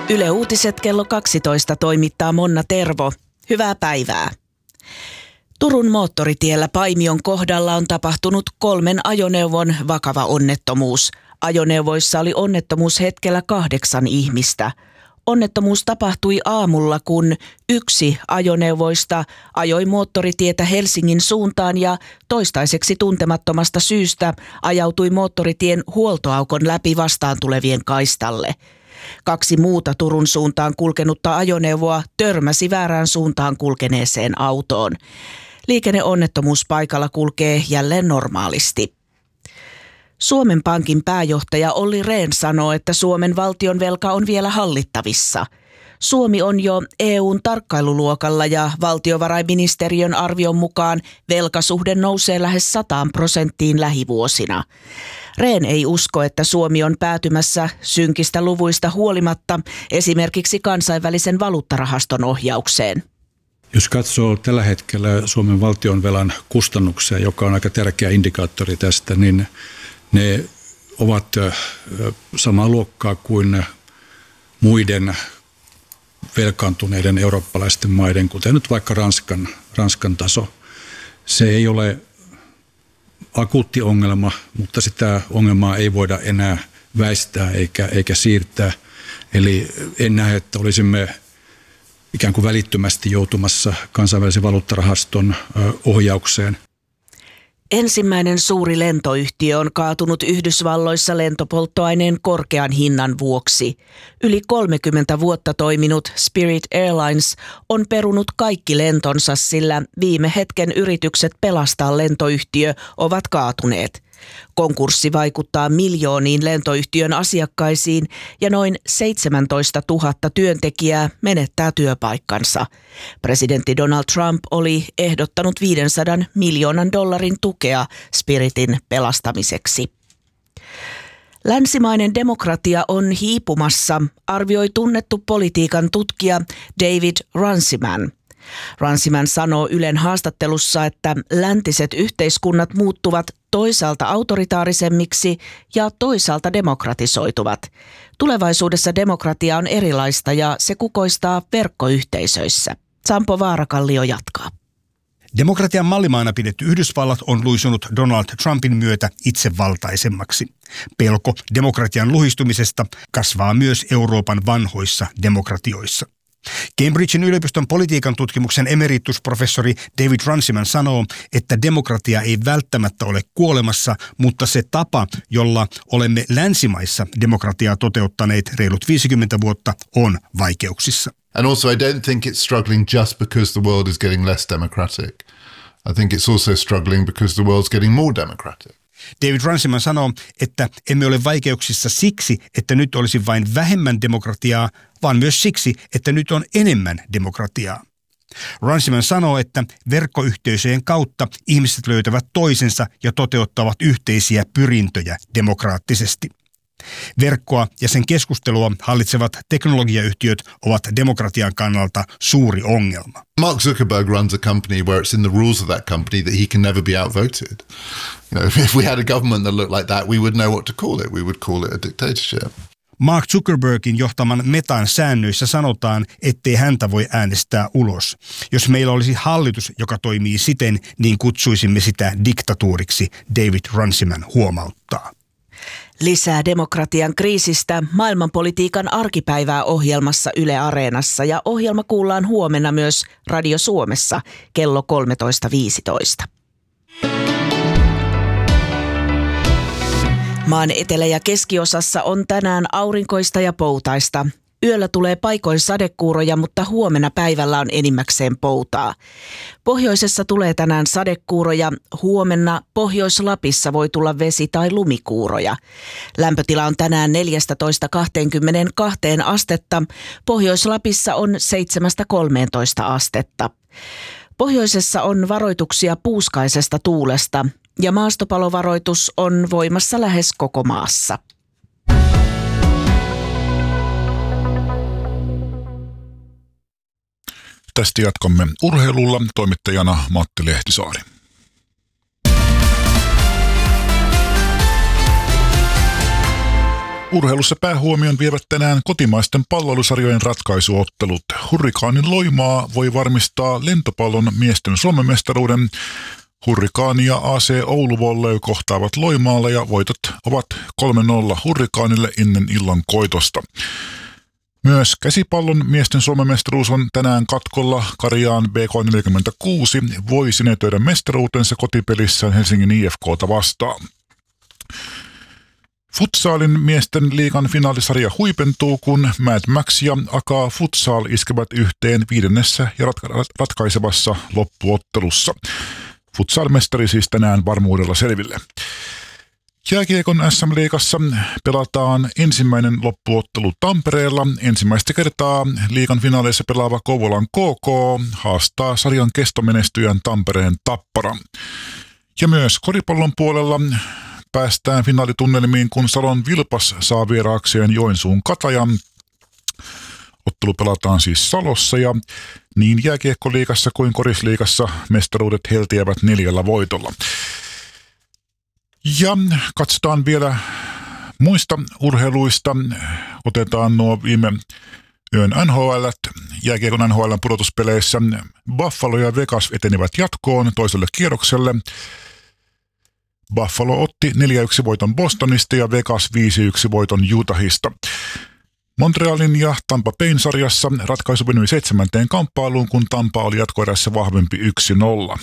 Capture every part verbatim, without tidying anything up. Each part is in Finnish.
Yle Uutiset kello kaksitoista toimittaa Monna Tervo. Hyvää päivää. Turun moottoritiellä Paimion kohdalla on tapahtunut kolmen ajoneuvon vakava onnettomuus. Ajoneuvoissa oli onnettomuushetkellä kahdeksan ihmistä. Onnettomuus tapahtui aamulla, kun yksi ajoneuvoista ajoi moottoritietä Helsingin suuntaan ja toistaiseksi tuntemattomasta syystä ajautui moottoritien huoltoaukon läpi vastaan tulevien kaistalle. Kaksi muuta Turun suuntaan kulkenutta ajoneuvoa törmäsi väärään suuntaan kulkeneeseen autoon. Liikenneonnettomuuspaikalla kulkee jälleen normaalisti. Suomen Pankin pääjohtaja Olli Rehn sanoo, että Suomen valtionvelka on vielä hallittavissa. Suomi on jo E U:n tarkkailuluokalla ja valtiovarainministeriön arvion mukaan velkasuhde nousee lähes sataan prosenttiin lähivuosina. Rehn ei usko, että Suomi on päätymässä synkistä luvuista huolimatta esimerkiksi kansainvälisen valuuttarahaston ohjaukseen. Jos katsoo tällä hetkellä Suomen valtionvelan kustannuksia, joka on aika tärkeä indikaattori tästä, niin ne ovat samaa luokkaa kuin muiden velkaantuneiden eurooppalaisten maiden, kuten nyt vaikka Ranskan, Ranskan taso. Se ei ole akuutti ongelma, mutta sitä ongelmaa ei voida enää väistää eikä, eikä siirtää. Eli en näe, että olisimme ikään kuin välittömästi joutumassa kansainvälisen valuuttarahaston ohjaukseen. Ensimmäinen suuri lentoyhtiö on kaatunut Yhdysvalloissa lentopolttoaineen korkean hinnan vuoksi. Yli kolmekymmentä vuotta toiminut Spirit Airlines on perunut kaikki lentonsa, sillä viime hetken yritykset pelastaa lentoyhtiö ovat kaatuneet. Konkurssi vaikuttaa miljooniin lentoyhtiön asiakkaisiin ja noin seitsemäntoista tuhatta työntekijää menettää työpaikkansa. Presidentti Donald Trump oli ehdottanut viisisataa miljoonan dollarin tukea Spiritin pelastamiseksi. Länsimainen demokratia on hiipumassa, arvioi tunnettu politiikan tutkija David Runciman. Runciman sanoo Ylen haastattelussa, että läntiset yhteiskunnat muuttuvat toisaalta autoritaarisemmiksi ja toisaalta demokratisoituvat. Tulevaisuudessa demokratia on erilaista ja se kukoistaa verkkoyhteisöissä. Sampo Vaarakallio jatkaa. Demokratian mallimaana pidetty Yhdysvallat on luisunut Donald Trumpin myötä itsevaltaisemmaksi. Pelko demokratian luhistumisesta kasvaa myös Euroopan vanhoissa demokratioissa. Cambridgen yliopiston politiikan tutkimuksen emeritusprofessori David Runciman sanoo, että demokratia ei välttämättä ole kuolemassa, mutta se tapa, jolla olemme länsimaissa demokratiaa toteuttaneet reilut viisikymmentä vuotta, on vaikeuksissa. And also I don't think it's struggling just because the world is getting less democratic. I think it's also struggling because the world's getting more democratic. David Runciman sanoo, että emme ole vaikeuksissa siksi, että nyt olisi vain vähemmän demokratiaa, vaan myös siksi, että nyt on enemmän demokratiaa. Runciman sanoo, että verkkoyhteisöjen kautta ihmiset löytävät toisensa ja toteuttavat yhteisiä pyrintöjä demokraattisesti. Verkkoa ja sen keskustelua hallitsevat teknologiayhtiöt ovat demokratian kannalta suuri ongelma. Mark Zuckerberg runs a company where it's in the rules of that company that he can never be outvoted. You know, if we had a government that looked like that, we would know what to call it. We would call it a dictatorship. Mark Zuckerbergin johtaman Metan säännöissä sanotaan, ettei häntä voi äänestää ulos. Jos meillä olisi hallitus, joka toimii siten, niin kutsuisimme sitä diktatuuriksi, David Runciman huomauttaa. Lisää demokratian kriisistä maailmanpolitiikan arkipäivää ohjelmassa Yle Areenassa ja ohjelma kuullaan huomenna myös Radio Suomessa kello kolmetoista viisitoista. Maan etelä- ja keskiosassa on tänään aurinkoista ja poutaista. Yöllä tulee paikoin sadekuuroja, mutta huomenna päivällä on enimmäkseen poutaa. Pohjoisessa tulee tänään sadekuuroja, huomenna Pohjois-Lapissa voi tulla vesi- tai lumikuuroja. Lämpötila on tänään neljätoista kaksikymmentäkaksi astetta, Pohjois-Lapissa on seitsemästä kolmeentoista astetta. Pohjoisessa on varoituksia puuskaisesta tuulesta ja maastopalovaroitus on voimassa lähes koko maassa. Tästä jatkamme urheilulla, toimittajana Matti Lehtisaari. Urheilussa päähuomion vievät tänään kotimaisten palloilusarjojen ratkaisuottelut. Hurrikaanin Loimaa voi varmistaa lentopallon miesten Suomen mestaruuden. Hurrikaani ja A C Oulu Volley kohtaavat Loimaalla ja voitot ovat kolme nolla Hurrikaanille ennen illan koitosta. Myös käsipallon miesten Suomen mestaruus on tänään katkolla. Karjaan B K neljäkymmentäkuusi voi sinetöidä mestaruutensa kotipelissään Helsingin I F K:ta vastaan. Futsaalin miesten liigan finaalisarja huipentuu, kun Mad Max ja Aka Futsal iskevät yhteen viidennessä ja ratka- ratkaisevassa loppuottelussa. Futsal-mestari siis tänään varmuudella selville. Jääkiekon S M-liigassa pelataan ensimmäinen loppuottelu Tampereella. Ensimmäistä kertaa liigan finaaleissa pelaava Kouvolan K K haastaa sarjan kestomenestyjän Tampereen Tapparan. Ja myös koripallon puolella päästään finaalitunnelmiin, kun Salon Vilpas saa vieraakseen Joensuun Katajan. Ottelu pelataan siis Salossa ja niin jääkiekkoliigassa kuin korisliigassa mestaruudet heltiävät neljällä voitolla. Ja katsotaan vielä muista urheiluista. Otetaan nuo viime yön N H L, jääkiekon N H L pudotuspeleissä. Buffalo ja Vegas etenivät jatkoon toiselle kierrokselle. Buffalo otti neljä yksi voiton Bostonista ja Vegas viisi yksi voiton Utahista. Montrealin ja Tampa Bayn sarjassa ratkaisu venyi seitsemänteen kamppailuun, kun Tampa oli jatkoerässä vahvempi yksi nolla.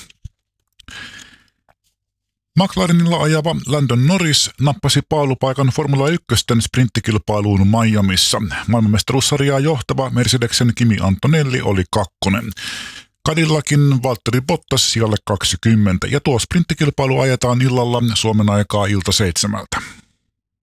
McLarenilla ajava Landon Norris nappasi paalupaikan Formula yksi sprinttikilpailuun Miamissa. Maailmanmestaruussarjaa johtava Mercedesen Kimi Antonelli oli kakkonen. Cadillacin Valtteri Bottas sijalle kaksikymmentä ja tuo sprinttikilpailu ajetaan illalla Suomen aikaa ilta seitsemältä.